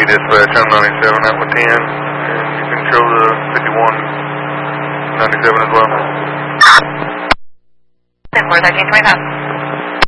dispatch, I'm 97 out with 10, and you can show the 5197 as well. 10-4, 1325.